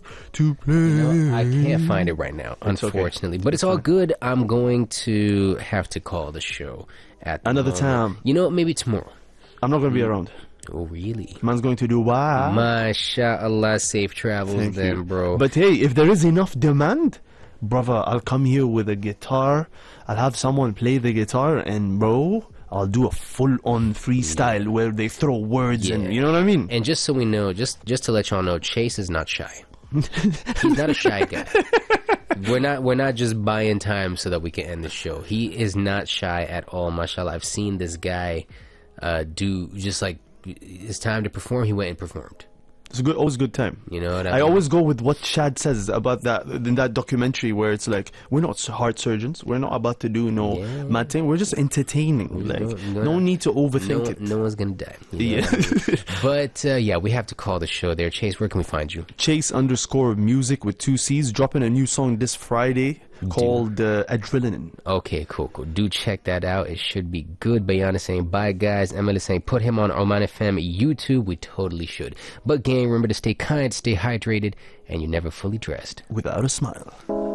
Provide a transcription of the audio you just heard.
to play. I can't find it right now, unfortunately. Okay. But it's all good. I'm going to have to call the show at Another moment. time. You know, maybe tomorrow. I'm not going to be around. Oh, really? Man's going to Dubai. MashaAllah, safe travels. Thank then, you. bro. But hey, if there is enough demand, brother, I'll come here with a guitar. I'll have someone play the guitar, and bro, I'll do a full-on freestyle where they throw words and, you know what I mean? And just so we know, just to let y'all know, Chase is not shy. He's not a shy guy. We're not just buying time so that we can end the show. He is not shy at all, mashallah. I've seen this guy do just like it's time to perform. He went and performed. It's a good, always good time. You know what I always go with what Shad says about that in that documentary, where it's like, we're not heart surgeons. We're not about to do mad thing. We're just entertaining. No need to overthink it. No one's gonna die. You know what I mean? But yeah, we have to call the show there. Chase, where can we find you? Chase_music with 2 C's, dropping a new song this Friday called Adrenaline. Okay, cool. Do check that out. It should be good. Bayana saying bye, guys. Emily saying put him on Oman FM YouTube. We totally should. But gang, remember to stay kind, stay hydrated, and you're never fully dressed without a smile.